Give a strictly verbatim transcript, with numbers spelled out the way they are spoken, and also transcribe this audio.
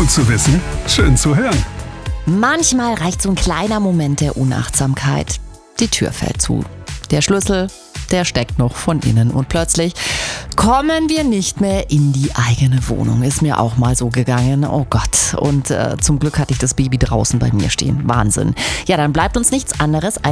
Gut zu wissen, schön zu hören. Manchmal reicht so ein kleiner Moment der Unachtsamkeit. Die Tür fällt zu. Der Schlüssel, der steckt noch von innen. Und plötzlich kommen wir nicht mehr in die eigene Wohnung. Ist mir auch mal so gegangen. Oh Gott. Und äh, zum Glück hatte ich das Baby draußen bei mir stehen. Wahnsinn. Ja, dann bleibt uns nichts anderes,